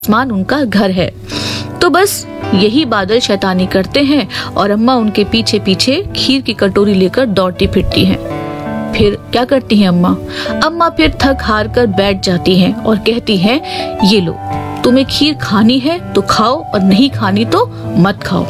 आसमान उनका घर है। तो बस यही बादल शैतानी करते हैं और अम्मा उनके पीछे पीछे खीर की कटोरी लेकर दौड़ती फिरती हैं। फिर क्या करती हैं अम्मा फिर थक हार कर बैठ जाती हैं और कहती हैं, ये लो, तुम्हें खीर खानी है तो खाओ और नहीं खानी तो मत खाओ।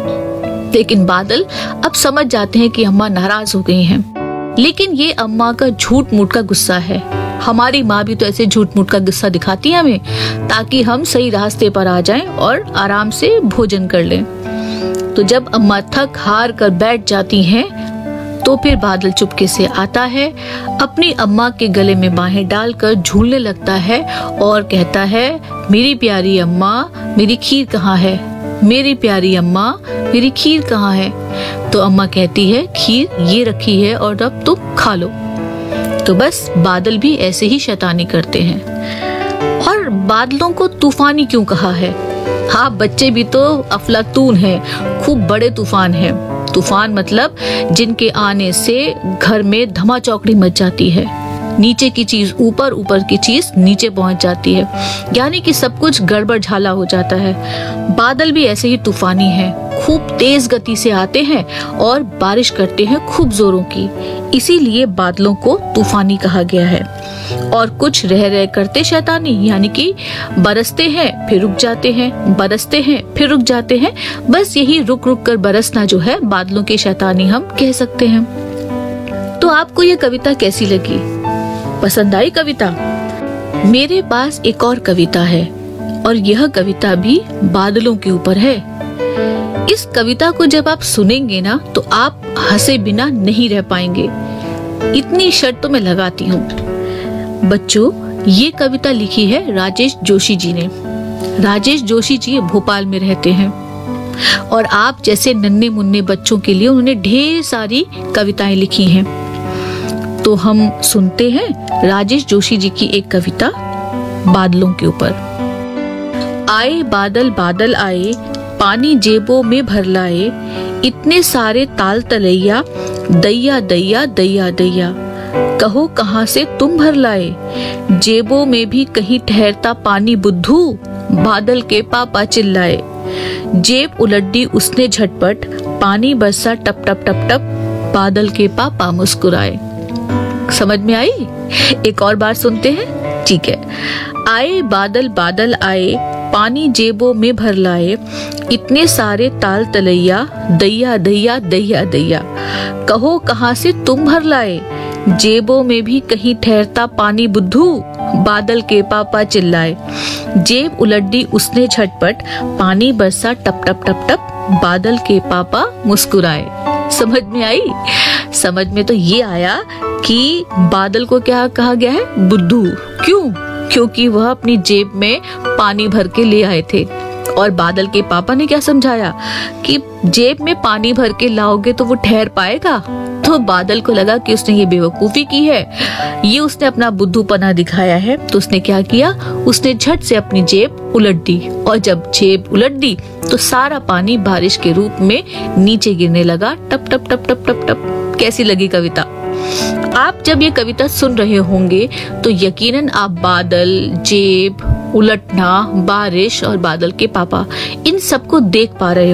लेकिन बादल अब समझ जाते हैं कि अम्मा नाराज हो गई हैं। लेकिन ये अम्मा का झूठ मूठ का गुस्सा है। हमारी माँ भी तो ऐसे झूठ मूठ का गुस्सा दिखाती है हमें, ताकि हम सही रास्ते पर आ जाएं और आराम से भोजन कर लें। तो जब अम्मा थक हार कर बैठ जाती हैं, तो फिर बादल चुपके से आता है, अपनी अम्मा के गले में बाहें डालकर झूलने लगता है और कहता है, मेरी प्यारी अम्मा, मेरी खीर कहाँ है? मेरी प्यारी अम्मा, मेरी खीर कहाँ है? तो अम्मा कहती है, खीर ये रखी है और अब तुम खा लो। तो बस बादल भी ऐसे ही शैतानी करते हैं। और बादलों को तूफानी क्यों कहा है? हाँ, बच्चे भी तो अफलातून हैं, खूब बड़े तूफान हैं। तूफान मतलब जिनके आने से घर में धमाचौकड़ी मच जाती है, नीचे की चीज ऊपर, ऊपर की चीज नीचे पहुंच जाती है, यानी कि सब कुछ गड़बड़ झाला हो जाता है। बादल भी ऐसे ही तूफानी हैं, खूब तेज गति से आते हैं और बारिश करते हैं खूब जोरों की। इसीलिए बादलों को तूफानी कहा गया है। और कुछ रह रह करते शैतानी, यानी कि बरसते हैं फिर रुक जाते हैं, बरसते हैं फिर रुक जाते हैं। बस यही रुक रुक कर बरसना जो है बादलों की शैतानी हम कह सकते हैं। तो आपको ये कविता कैसी लगी? पसंद आई कविता? मेरे पास एक और कविता है और यह कविता भी बादलों के ऊपर है। इस कविता को जब आप सुनेंगे ना, तो आप हंसे बिना नहीं रह पाएंगे, इतनी शर्त तो मैं लगाती हूँ। बच्चों, ये कविता लिखी है राजेश जोशी जी ने। राजेश जोशी जी भोपाल में रहते हैं और आप जैसे नन्हे मुन्ने बच्चों के लिए उन्होंने ढेर सारी कविताएं लिखी हैं। तो हम सुनते हैं राजेश जोशी जी की एक कविता बादलों के ऊपर। आए बादल बादल आए, पानी जेबों में भर लाए, इतने सारे ताल तलैया, दैया दैया दैया दैया, कहो कहाँ से तुम भर लाए, जेबों में भी कहीं ठहरता पानी बुद्धू, बादल के पापा चिल्लाए, जेब उलट दी उसने झटपट, पानी बरसा टप टप टप टप, बादल के पापा मुस्कुराए। समझ में आई? एक और बार सुनते हैं, ठीक है। आए बादल बादल आए, पानी जेबों में भर लाए, इतने सारे ताल तलैया, दैया दैया दैया दैया, कहो कहाँ से तुम भर लाए, जेबों में भी कहीं ठहरता पानी बुद्धू, बादल के पापा चिल्लाए, जेब उलट दी उसने झटपट, पानी बरसा टप टप टप टप, बादल के पापा मुस्कुराए। समझ में आई? समझ में तो ये आया कि बादल को क्या कहा गया है? बुद्धू। क्यों? क्योंकि वह अपनी जेब में पानी भर के ले आए थे। और बादल के पापा ने क्या समझाया कि जेब में पानी भर के लाओगे तो वो ठहर पाएगा। तो बादल को लगा कि उसने ये बेवकूफी की है, ये उसने अपना बुद्धूपना दिखाया है। तो उसने क्या किया? उसने झट से अपनी जेब उलट दी, और जब जेब उलट दी तो सारा पानी बारिश के रूप में नीचे गिरने लगा, टप टप टप टप टप टप। कैसी लगी कविता? आप जब ये कविता सुन रहे होंगे तो यकीनन आप बादल, जेब, उलटना, बारिश और बादल के पापा, इन सबको देख पा रहे